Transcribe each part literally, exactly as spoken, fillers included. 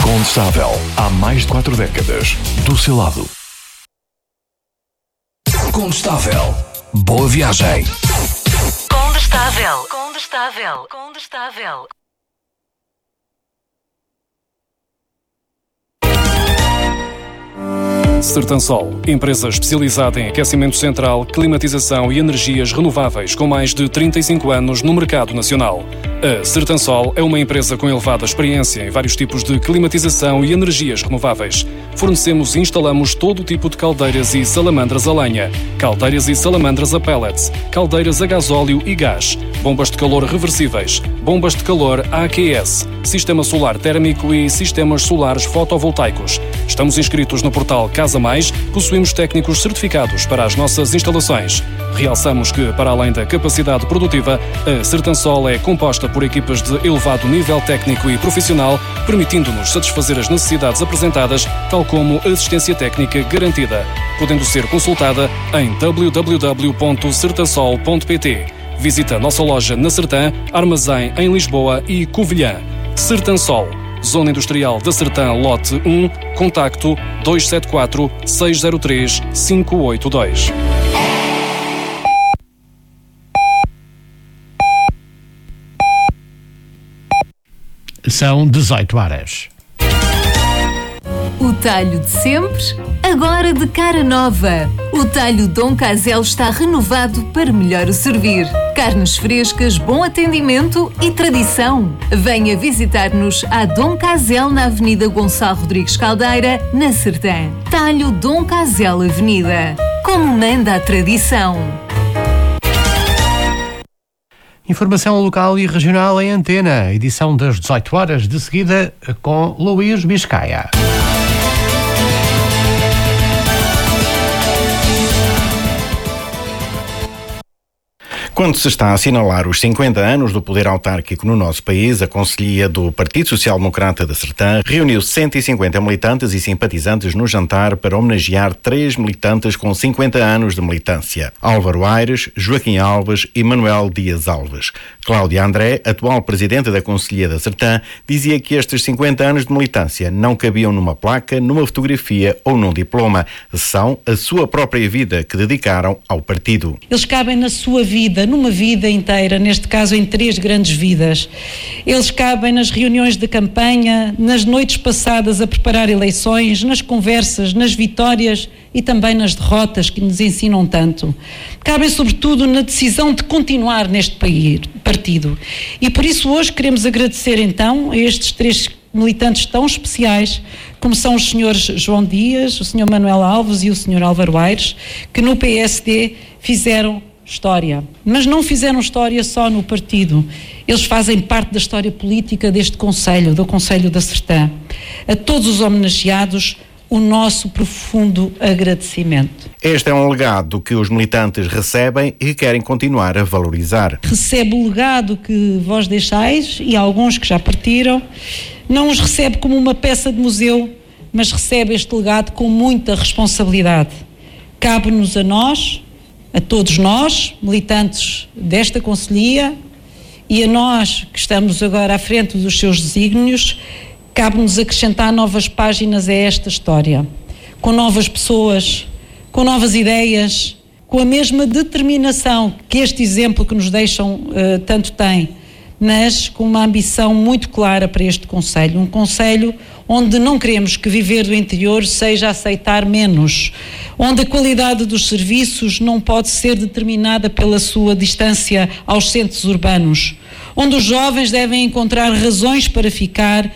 Condestável, há mais de quatro décadas, do seu lado. Condestável, boa viagem. Condestável, condestável, condestável. Sertansol, empresa especializada em aquecimento central, climatização e energias renováveis com mais de trinta e cinco anos no mercado nacional. A Sertansol é uma empresa com elevada experiência em vários tipos de climatização e energias renováveis. Fornecemos e instalamos todo o tipo de caldeiras e salamandras a lenha, caldeiras e salamandras a pellets, caldeiras a gasóleo e gás, bombas de calor reversíveis, bombas de calor A Q S, sistema solar térmico e sistemas solares fotovoltaicos. Estamos inscritos no portal Casa Mais, possuímos técnicos certificados para as nossas instalações. Realçamos que, para além da capacidade produtiva, a Sertansol é composta por equipas de elevado nível técnico e profissional, permitindo-nos satisfazer as necessidades apresentadas, tal como assistência técnica garantida, podendo ser consultada em w w w ponto sertansol ponto p t. Visita a nossa loja na Sertã, Armazém em Lisboa e Covilhã. Sertansol, Zona Industrial da Sertã, lote um, contacto dois sete quatro, seis zero três, cinco oito dois. São dezoito horas. O talho de sempre, agora de cara nova. O talho Dom Casel está renovado para melhor o servir. Carnes frescas, bom atendimento e tradição. Venha visitar-nos à Dom Casel na Avenida Gonçalo Rodrigues Caldeira, na Sertã. Talho Dom Casel Avenida. Como manda a tradição. Informação local e regional em Antena, edição das dezoito horas, de seguida com Luís Biscaia. Quando se está a assinalar os cinquenta anos do poder autárquico no nosso país, a Conselhia do Partido Social Democrata da Sertã reuniu cento e cinquenta militantes e simpatizantes no jantar para homenagear três militantes com cinquenta anos de militância: Álvaro Aires, Joaquim Alves e Manuel Dias Alves. Cláudia André, atual presidente da Conselhia da Sertã, dizia que estes cinquenta anos de militância não cabiam numa placa, numa fotografia ou num diploma. São a sua própria vida que dedicaram ao partido. Eles cabem na sua vida, numa vida inteira, neste caso em três grandes vidas. Eles cabem nas reuniões de campanha, nas noites passadas a preparar eleições, nas conversas, nas vitórias e também nas derrotas que nos ensinam tanto. Cabem sobretudo na decisão de continuar neste país, partido. E por isso hoje queremos agradecer então a estes três militantes tão especiais, como são os senhores João Dias, o senhor Manuel Alves e o senhor Álvaro Aires, que no P S D fizeram história, mas não fizeram história só no partido. Eles fazem parte da história política deste Conselho, do Conselho da Sertã. A todos os homenageados, o nosso profundo agradecimento. Este é um legado que os militantes recebem e querem continuar a valorizar. Recebe o legado que vós deixais, e alguns que já partiram, não os recebe como uma peça de museu, mas recebe este legado com muita responsabilidade. Cabe-nos a nós, a todos nós, militantes desta Conselhia, e a nós que estamos agora à frente dos seus desígnios, cabe-nos acrescentar novas páginas a esta história, com novas pessoas, com novas ideias, com a mesma determinação que este exemplo que nos deixam uh, tanto tem, mas com uma ambição muito clara para este Conselho, um Conselho onde não queremos que viver do interior seja aceitar menos, onde a qualidade dos serviços não pode ser determinada pela sua distância aos centros urbanos, onde os jovens devem encontrar razões para ficar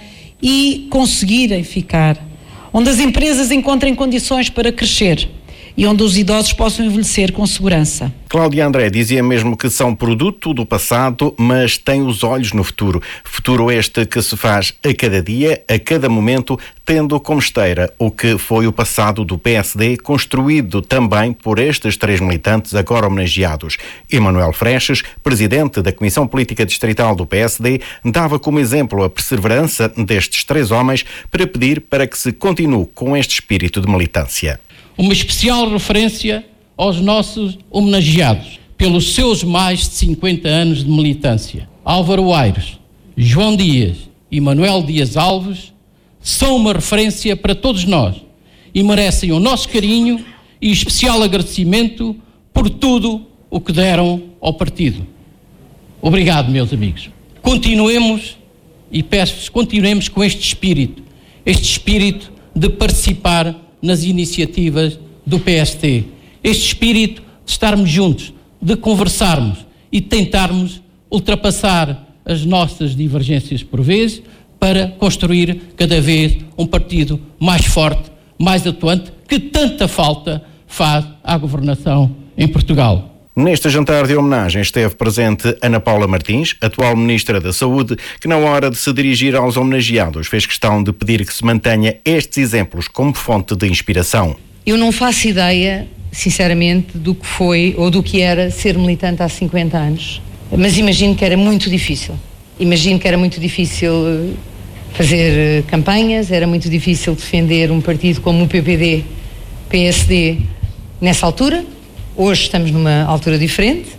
e conseguirem ficar, onde as empresas encontrem condições para crescer e onde os idosos possam envelhecer com segurança. Cláudia André dizia mesmo que são produto do passado, mas têm os olhos no futuro. Futuro este que se faz a cada dia, a cada momento, tendo como esteira o que foi o passado do P S D, construído também por estes três militantes agora homenageados. Emanuel Freixas, presidente da Comissão Política Distrital do P S D, dava como exemplo a perseverança destes três homens para pedir para que se continue com este espírito de militância. Uma especial referência aos nossos homenageados pelos seus mais de cinquenta anos de militância. Álvaro Aires, João Dias e Manuel Dias Alves são uma referência para todos nós e merecem o nosso carinho e especial agradecimento por tudo o que deram ao partido. Obrigado, meus amigos. Continuemos, e peço-vos, continuemos com este espírito, este espírito de participar nas iniciativas do P S T, este espírito de estarmos juntos, de conversarmos e tentarmos ultrapassar as nossas divergências por vezes para construir cada vez um partido mais forte, mais atuante, que tanta falta faz à governação em Portugal. Neste jantar de homenagem esteve presente Ana Paula Martins, atual Ministra da Saúde, que na hora de se dirigir aos homenageados fez questão de pedir que se mantenha estes exemplos como fonte de inspiração. Eu não faço ideia, sinceramente, do que foi ou do que era ser militante há cinquenta anos, mas imagino que era muito difícil. Imagino que era muito difícil fazer campanhas, era muito difícil defender um partido como o P P D, P S D, nessa altura. Hoje estamos numa altura diferente.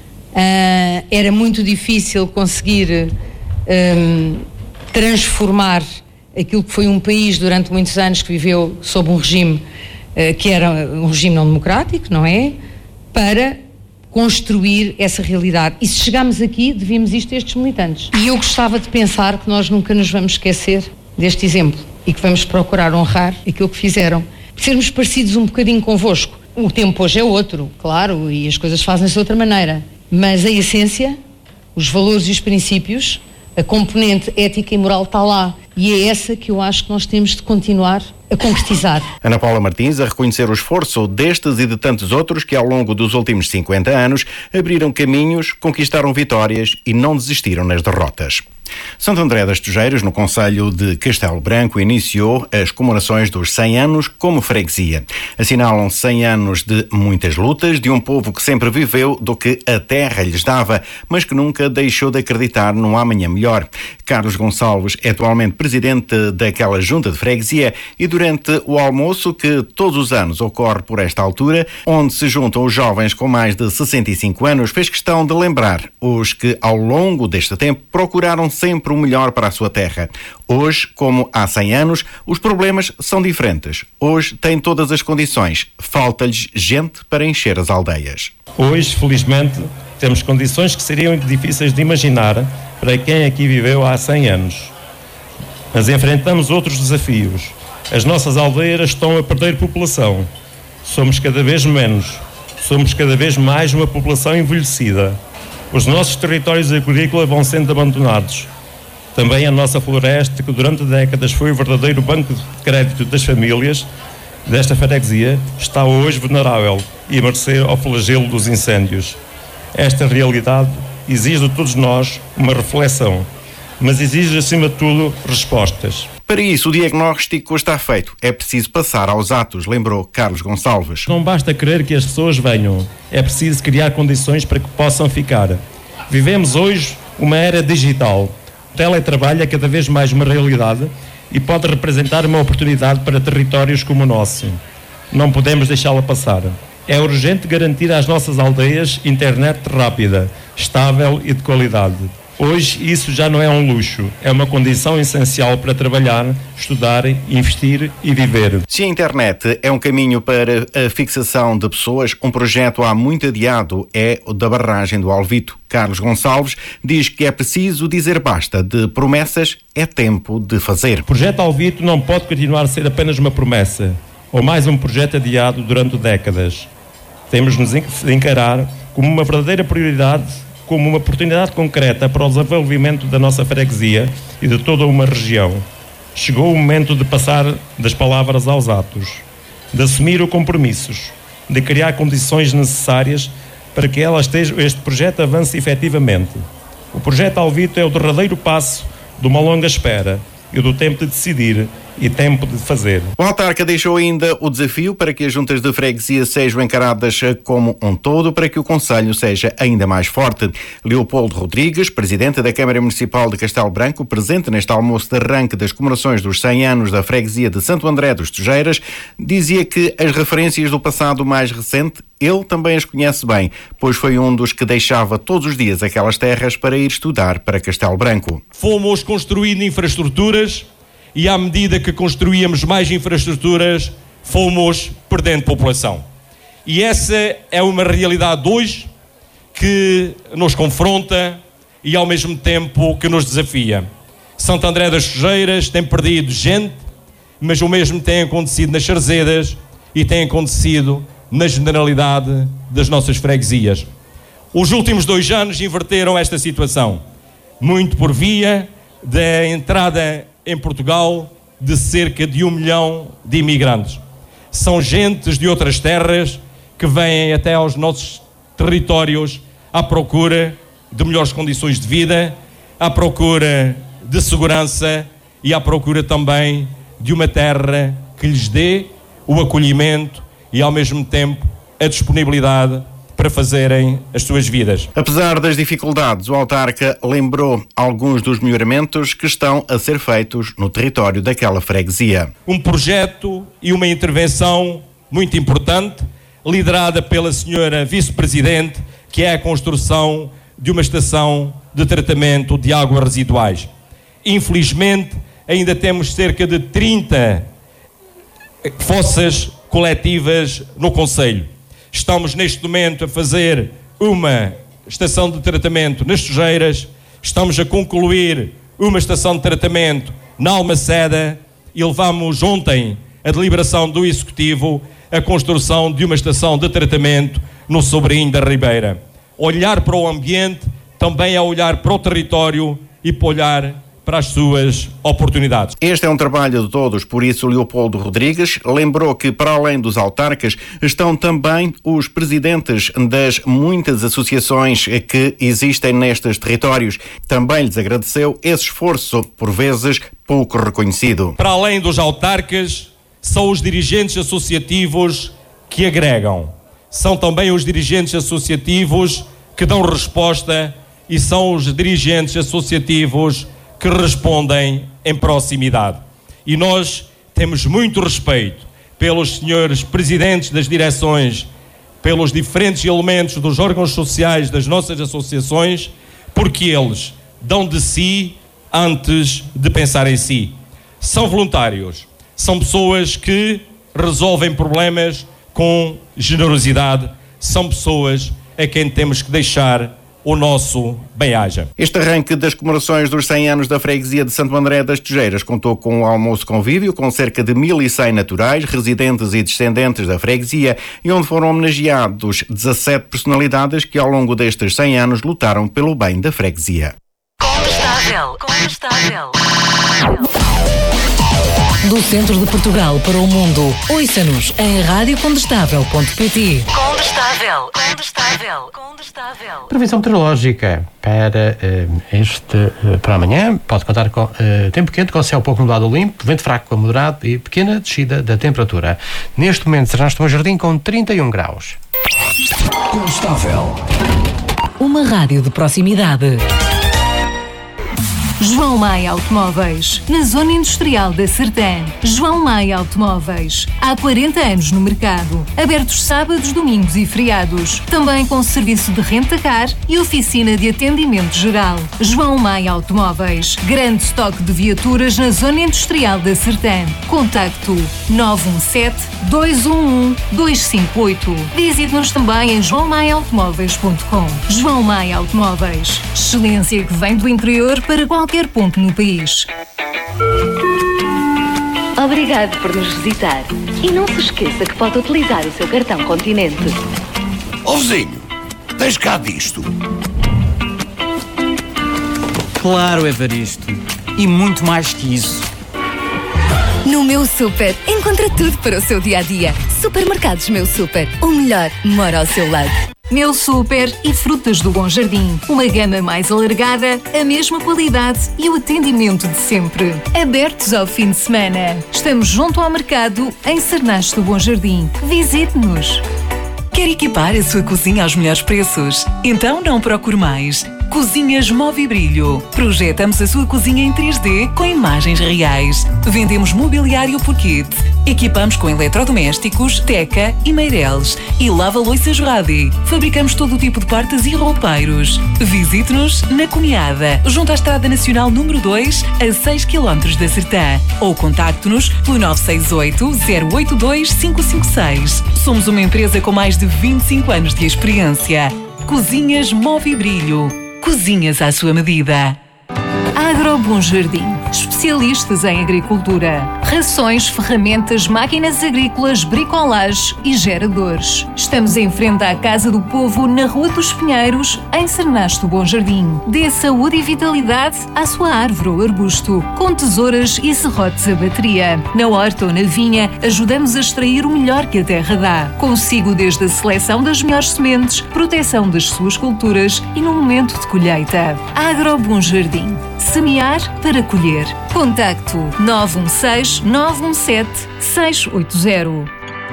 Uh, era muito difícil conseguir um, transformar aquilo que foi um país durante muitos anos que viveu sob um regime uh, que era um regime não democrático, não é? Para construir essa realidade. E se chegarmos aqui, devíamos isto a estes militantes. E eu gostava de pensar que nós nunca nos vamos esquecer deste exemplo e que vamos procurar honrar aquilo que fizeram. Sermos parecidos um bocadinho convosco. O tempo hoje é outro, claro, e as coisas fazem-se de outra maneira. Mas a essência, os valores e os princípios, a componente ética e moral está lá. E é essa que eu acho que nós temos de continuar a concretizar. Ana Paula Martins a reconhecer o esforço destes e de tantos outros que ao longo dos últimos cinquenta anos abriram caminhos, conquistaram vitórias e não desistiram nas derrotas. Santo André das Tujeiras, no concelho de Castelo Branco, iniciou as comemorações dos cem anos como freguesia. Assinalam cem anos de muitas lutas, de um povo que sempre viveu do que a terra lhes dava, mas que nunca deixou de acreditar num amanhã melhor. Carlos Gonçalves é atualmente presidente daquela junta de freguesia e durante o almoço que todos os anos ocorre por esta altura, onde se juntam os jovens com mais de sessenta e cinco anos, fez questão de lembrar os que ao longo deste tempo procuraram sempre o melhor para a sua terra. Hoje, como há cem anos, os problemas são diferentes. Hoje têm todas as condições. Falta-lhes gente para encher as aldeias. Hoje, felizmente, temos condições que seriam difíceis de imaginar para quem aqui viveu há cem anos. Mas enfrentamos outros desafios. As nossas aldeias estão a perder população. Somos cada vez menos. Somos cada vez mais uma população envelhecida. Os nossos territórios agrícolas vão sendo abandonados. Também a nossa floresta, que durante décadas foi o verdadeiro banco de crédito das famílias desta freguesia, está hoje vulnerável e a mercê ao flagelo dos incêndios. Esta realidade exige de todos nós uma reflexão, mas exige, acima de tudo, respostas. Para isso, o diagnóstico está feito. É preciso passar aos atos, lembrou Carlos Gonçalves. Não basta querer que as pessoas venham. É preciso criar condições para que possam ficar. Vivemos hoje uma era digital. O teletrabalho é cada vez mais uma realidade e pode representar uma oportunidade para territórios como o nosso. Não podemos deixá-la passar. É urgente garantir às nossas aldeias internet rápida, estável e de qualidade. Hoje isso já não é um luxo, é uma condição essencial para trabalhar, estudar, investir e viver. Se a internet é um caminho para a fixação de pessoas, um projeto há muito adiado é o da barragem do Alvito. Carlos Gonçalves diz que é preciso dizer basta de promessas, é tempo de fazer. O projeto Alvito não pode continuar a ser apenas uma promessa, ou mais um projeto adiado durante décadas. Temos de nos encarar como uma verdadeira prioridade, como uma oportunidade concreta para o desenvolvimento da nossa freguesia e de toda uma região. Chegou o momento de passar das palavras aos atos, de assumir os compromissos, de criar condições necessárias para que ela esteja, este projeto avance efetivamente. O projeto Alvito é o derradeiro passo de uma longa espera e do tempo de decidir e tempo de fazer. O autarca deixou ainda o desafio para que as juntas de freguesia sejam encaradas como um todo para que o concelho seja ainda mais forte. Leopoldo Rodrigues, presidente da Câmara Municipal de Castelo Branco, presente neste almoço de arranque das comemorações dos cem anos da freguesia de Santo André dos Tujeiras, dizia que as referências do passado mais recente ele também as conhece bem, pois foi um dos que deixava todos os dias aquelas terras para ir estudar para Castelo Branco. Fomos construindo infraestruturas e à medida que construíamos mais infraestruturas, fomos perdendo população. E essa é uma realidade hoje que nos confronta e ao mesmo tempo que nos desafia. Santo André das Sujeiras tem perdido gente, mas o mesmo tem acontecido nas Sarzedas e tem acontecido na generalidade das nossas freguesias. Os últimos dois anos inverteram esta situação, muito por via da entrada em Portugal de cerca de um milhão de imigrantes. São gentes de outras terras que vêm até aos nossos territórios à procura de melhores condições de vida, à procura de segurança e à procura também de uma terra que lhes dê o acolhimento e ao mesmo tempo a disponibilidade para fazerem as suas vidas. Apesar das dificuldades, o autarca lembrou alguns dos melhoramentos que estão a ser feitos no território daquela freguesia. Um projeto e uma intervenção muito importante, liderada pela senhora vice-presidente, que é a construção de uma estação de tratamento de águas residuais. Infelizmente, ainda temos cerca de trinta fossas coletivas no concelho. Estamos neste momento a fazer uma estação de tratamento nas Sujeiras, estamos a concluir uma estação de tratamento na Almaceda e levamos ontem a deliberação do Executivo a construção de uma estação de tratamento no Sobrinho da Ribeira. Olhar para o ambiente também é olhar para o território e para olhar para as suas oportunidades. Este é um trabalho de todos, por isso Leopoldo Rodrigues lembrou que, para além dos autarcas, estão também os presidentes das muitas associações que existem nestes territórios. Também lhes agradeceu esse esforço, por vezes pouco reconhecido. Para além dos autarcas, são os dirigentes associativos que agregam. São também os dirigentes associativos que dão resposta e são os dirigentes associativos que respondem em proximidade. E nós temos muito respeito pelos senhores presidentes das direções, pelos diferentes elementos dos órgãos sociais das nossas associações, porque eles dão de si antes de pensar em si. São voluntários, são pessoas que resolvem problemas com generosidade, são pessoas a quem temos que deixar o nosso bem-aja. Este arranque das comemorações dos cem anos da freguesia de Santo André das Sujeiras contou com um almoço convívio com cerca de mil e cem naturais, residentes e descendentes da freguesia e onde foram homenageados dezassete personalidades que ao longo destes cem anos lutaram pelo bem da freguesia. Condestável, condestável. Do centro de Portugal para o mundo, ouça-nos em rádio condestável ponto pt. Condestável, condestável, condestável. Previsão meteorológica para uh, este uh, para amanhã. Pode contar com uh, tempo quente, com céu pouco nublado ou limpo, vento fraco a moderado e pequena descida da temperatura. Neste momento, Serrão Bom Jardim com trinta e um graus. Condestável. Uma rádio de proximidade. João Maia Automóveis, na Zona Industrial da Sertã. João Maia Automóveis, há quarenta anos no mercado. Abertos sábados, domingos e feriados. Também com serviço de renta-car e oficina de atendimento geral. João Maia Automóveis, grande estoque de viaturas na Zona Industrial da Sertã. Contacto nove um sete, dois um um, dois cinco oito. Visite-nos também em joão maia automóveis ponto com. João Maia Automóveis, excelência que vem do interior para qualquer qualquer ponto no país. Obrigado por nos visitar. E não se esqueça que pode utilizar o seu cartão Continente. Ó vizinho, tens cá disto? Claro, Evaristo. E muito mais que isso. No Meu Super, encontra tudo para o seu dia-a-dia. Supermercados Meu Super, o melhor mora ao seu lado. Meu Super e Frutas do Bom Jardim. Uma gama mais alargada, a mesma qualidade e o atendimento de sempre. Abertos ao fim de semana. Estamos junto ao mercado, em Sernache do Bom Jardim. Visite-nos. Quer equipar a sua cozinha aos melhores preços? Então não procure mais. Cozinhas Movibrilho. Projetamos a sua cozinha em três D com imagens reais. Vendemos mobiliário por kit. Equipamos com eletrodomésticos, Teca e Meireles. E lava-loiças Radi. Fabricamos todo o tipo de portas e roupeiros. Visite-nos na Cunhada, junto à Estrada Nacional número dois, a seis quilómetros da Sertã. Ou contacte-nos pelo nove seis oito, zero oito dois, cinco cinco seis. Somos uma empresa com mais de vinte e cinco anos de experiência. Cozinhas Movibrilho. Cozinhas à sua medida. Agro Bom Jardim. Especialistas em agricultura. Rações, ferramentas, máquinas agrícolas, bricolage e geradores. Estamos em frente à Casa do Povo, na Rua dos Pinheiros, em Cernasto Bom Jardim. Dê saúde e vitalidade à sua árvore ou arbusto, com tesouras e serrotes a bateria. Na horta ou na vinha, ajudamos a extrair o melhor que a terra dá. Consigo desde a seleção das melhores sementes, proteção das suas culturas e no momento de colheita. Agro Bom Jardim. Semear para colher. Contacto nove um seis, nove um sete, seis oito zero.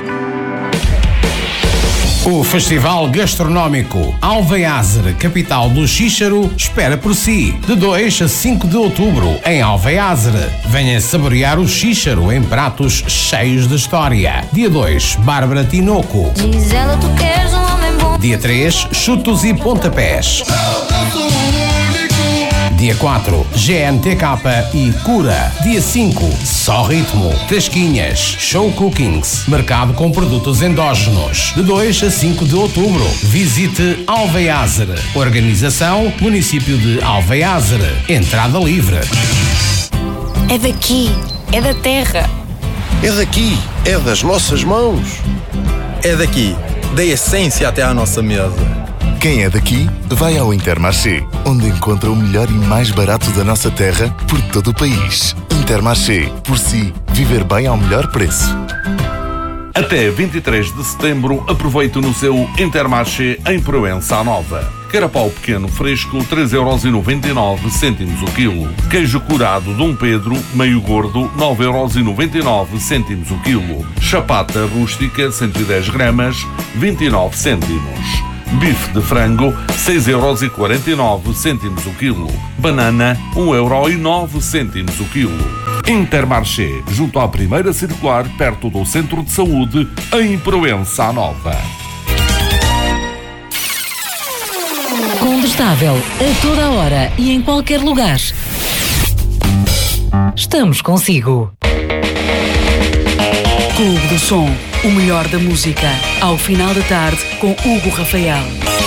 O Festival Gastronómico Alveiazer, capital do Xíxaro, espera por si, de dois a cinco de outubro, em Alveiazer. Venha saborear o Xíxaro em pratos cheios de história. Dia dois, Bárbara Tinoco. Diz ela, tu queres um homem bom. Dia três, Chutos e Pontapés. Dia quatro, G N T K e Cura. Dia cinco, Só Ritmo, Tasquinhas, Show Cookings, mercado com produtos endógenos. De dois a cinco de outubro, visite Alveiazer. Organização, município de Alveiazer. Entrada livre. É daqui, é da terra. É daqui, é das nossas mãos. É daqui, da essência até à nossa mesa. Quem é daqui, vai ao Intermarché, onde encontra o melhor e mais barato da nossa terra por todo o país. Intermarché, por si, viver bem ao melhor preço. Até vinte e três de setembro, aproveite no seu Intermarché em Proença Nova. Carapau pequeno fresco, três euros e noventa e nove cêntimos o quilo. Queijo curado Dom Pedro, meio gordo, nove euros e noventa e nove cêntimos o quilo. Chapata rústica, cento e dez gramas, vinte e nove cêntimos. Bife de frango, seis euros e quarenta e nove cêntimos o quilo. Banana, um euro e nove cêntimos o quilo. Intermarché, junto à primeira circular, perto do Centro de Saúde, em Proença Nova. Condestável, a toda hora e em qualquer lugar. Estamos consigo. Clube do Som, o melhor da música, ao final da tarde com Hugo Rafael.